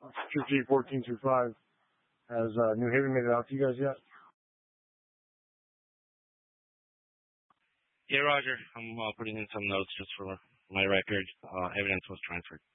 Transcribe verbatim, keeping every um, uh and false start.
G fourteen twenty-five. Has uh, New Haven made it out to you guys yet? Yeah, Roger. I'm uh, putting in some notes just for my record. Uh, evidence was transferred.